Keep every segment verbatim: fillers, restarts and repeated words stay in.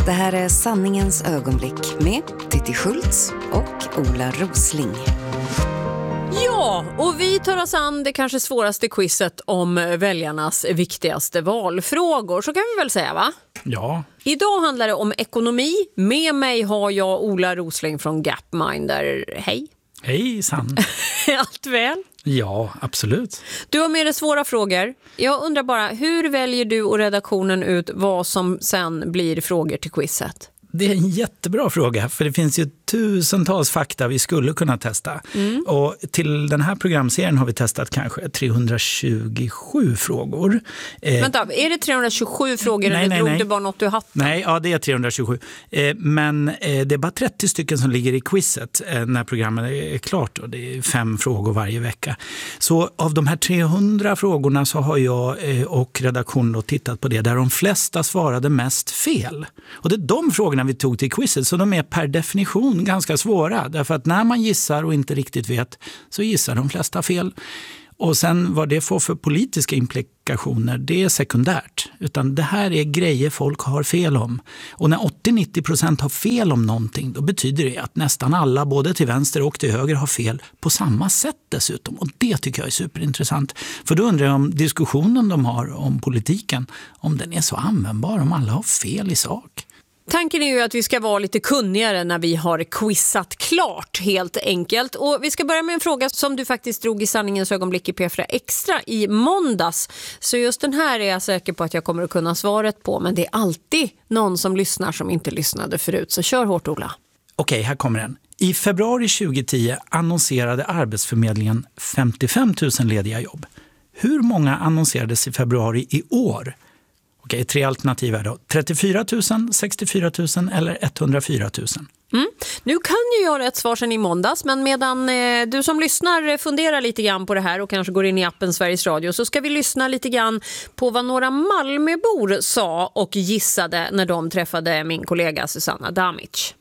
Det här är Sanningens ögonblick med Titti Schultz och Ola Rosling. Ja, och vi tar oss an det kanske svåraste quizet om väljarnas viktigaste valfrågor. Så kan vi väl säga, va? Ja. Idag handlar det om ekonomi. Med mig har jag Ola Rosling från Gapminder. Hej. Hej, Sann. Allt väl? Ja, absolut. Du har med dig svåra frågor. Jag undrar bara, hur väljer du och redaktionen ut vad som sen blir frågor till quizet? Det är en jättebra fråga, för det finns ju tusentals fakta vi skulle kunna testa. Mm. Och till den här programserien har vi testat kanske trehundratjugosju frågor. Eh, Vänta, är det trehundratjugosju frågor nej, eller nej, drog nej. du bara något du hatt? Nej, ja, det är trehundratjugosju. Eh, men eh, det är bara trettio stycken som ligger i quizet eh, när programmet är klart. Och det är fem frågor varje vecka. Så av de här trehundra frågorna så har jag eh, och redaktionen då tittat på det där de flesta svarade mest fel. Och det är de frågorna vi tog till quizet, så de är per definition ganska svåra. Därför att när man gissar och inte riktigt vet så gissar de flesta fel. Och sen vad det får för politiska implikationer, det är sekundärt. Utan det här är grejer folk har fel om. Och när åttio till nittio procent har fel om någonting, då betyder det att nästan alla, både till vänster och till höger, har fel på samma sätt dessutom. Och det tycker jag är superintressant. För då undrar jag om diskussionen de har om politiken, om den är så användbar, om alla har fel i sak. Tanken är ju att vi ska vara lite kunnigare när vi har quizat klart, helt enkelt. Och vi ska börja med en fråga som du faktiskt drog i Sanningens ögonblick i P fyra Extra i måndags. Så just den här är jag säker på att jag kommer att kunna svaret på. Men det är alltid någon som lyssnar som inte lyssnade förut. Så kör hårt, Ola. Okej, här kommer den. I februari tjugohundratio annonserade Arbetsförmedlingen femtiofem tusen lediga jobb. Hur många annonserades i februari i år? Okej, tre alternativ är då. trettiofyra tusen, sextiofyra tusen eller etthundrafyra tusen. Mm. Nu kan ju jag rätt svar sen i måndags, men medan eh, du som lyssnar funderar lite grann på det här och kanske går in i appen Sveriges Radio, så ska vi lyssna lite grann på vad några Malmöbor sa och gissade när de träffade min kollega Susanna Damic.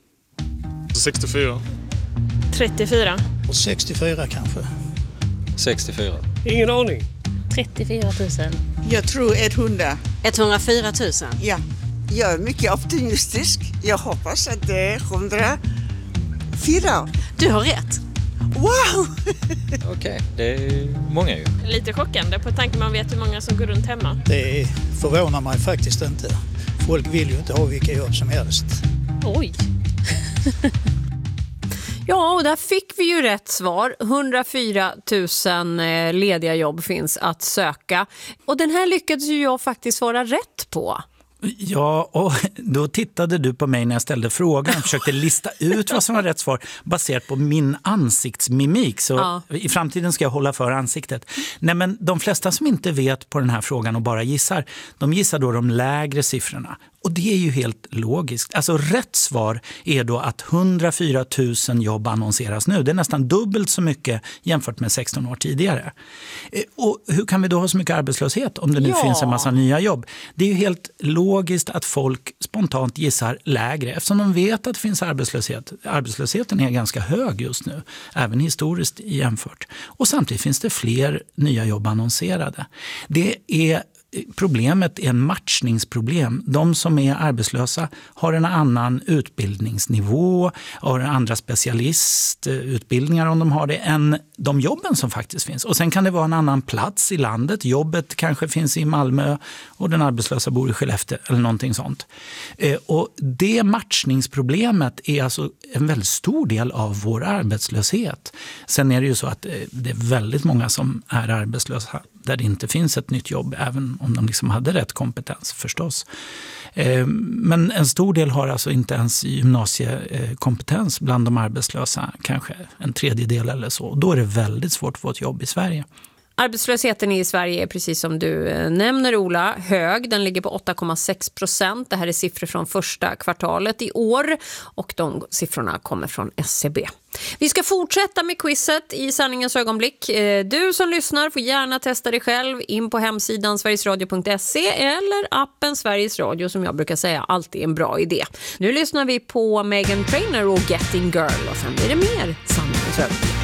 sextiofyra. trettiofyra. Och sextiofyra kanske. sextiofyra. Ingen aning. trettiofyra tusen. Jag tror etthundra. etthundrafyra tusen. Ja, jag är mycket optimistisk. Jag hoppas att det är hundrafyra. Du har rätt. Wow! Okej, okay, det är många ju. Lite chockande på tanke man vet hur många som går runt hemma. Det förvånar mig faktiskt inte. Folk vill ju inte ha vilka jobb som helst. Oj! Ja, och där fick vi ju rätt svar. hundrafyra tusen lediga jobb finns att söka. Och den här lyckades ju jag faktiskt svara rätt på. Ja, och då tittade du på mig när jag ställde frågan och försökte lista ut vad som var rätt svar baserat på min ansiktsmimik. Så ja. I framtiden ska jag hålla för ansiktet. Nej, men de flesta som inte vet på den här frågan och bara gissar, de gissar då de lägre siffrorna. Och det är ju helt logiskt. Alltså rätt svar är då att hundrafyra tusen jobb annonseras nu. Det är nästan dubbelt så mycket jämfört med sexton år tidigare. Och hur kan vi då ha så mycket arbetslöshet om det nu ja. finns en massa nya jobb? Det är ju helt logiskt att folk spontant gissar lägre eftersom de vet att det finns arbetslöshet. Arbetslösheten är ganska hög just nu, även historiskt jämfört. Och samtidigt finns det fler nya jobb annonserade. Det är Problemet är en matchningsproblem. De som är arbetslösa har en annan utbildningsnivå, har andra specialistutbildningar om de har det, än de jobben som faktiskt finns. Och sen kan det vara en annan plats i landet. Jobbet kanske finns i Malmö och den arbetslösa bor i Skellefteå eller någonting sånt. Och det matchningsproblemet är alltså en väldigt stor del av vår arbetslöshet. Sen är det ju så att det är väldigt många som är arbetslösa där det inte finns ett nytt jobb, även om de liksom hade rätt kompetens förstås. Men en stor del har alltså inte ens gymnasiekompetens bland de arbetslösa, kanske en tredjedel eller så. Då är det väldigt svårt att få ett jobb i Sverige. Arbetslösheten i Sverige är precis som du nämner, Ola, hög. Den ligger på åtta komma sex procent. Det här är siffror från första kvartalet i år och de siffrorna kommer från S C B. Vi ska fortsätta med quizet i Sanningens ögonblick. Du som lyssnar får gärna testa dig själv in på hemsidan sverigesradio punkt se eller appen Sveriges Radio, som jag brukar säga alltid är en bra idé. Nu lyssnar vi på Meghan Trainor och Getting Girl och sen blir det mer Sanningens ögonblick.